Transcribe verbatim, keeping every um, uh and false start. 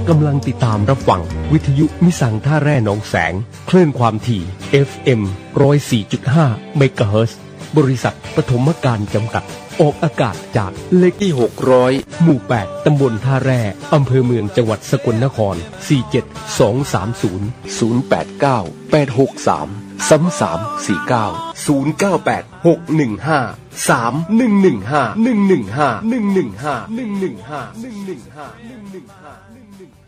กำลังติดตามรับฟังวิทยุมิสังท่าแร่หนองแสงคลื่นความถี่ เอฟ เอ็ม หนึ่งศูนย์สี่จุดห้า เมกะเฮิรตซ์บริษัทปฐมการจำกัดออกอากาศจากเลขที่หกร้อยหมู่แปดตำบลท่าแร่อำเภอเมืองจังหวัดสกลนครสี่เจ็ดสองสามศูนย์ ศูนย์แปดเก้า แปดหกสาม สามสามสี่เก้า ศูนย์เก้าแปด หกหนึ่งห้า สามหนึ่งหนึ่งห้า หนึ่งหนึ่งห้า หนึ่งหนึ่งห้า หนึ่งหนึ่งห้า หนึ่งหนึ่งห้า หนึ่งหนึ่งห้า